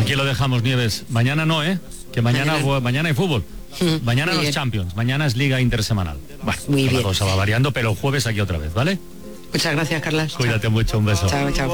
Aquí lo dejamos, Nieves. Mañana no, que mañana hay fútbol. Mañana los Champions, mañana es Liga Intersemanal. Bueno, muy bien. La cosa va variando, pero el jueves aquí otra vez, ¿vale? Muchas gracias, Carlas. Cuídate mucho, un beso. Chao, chao.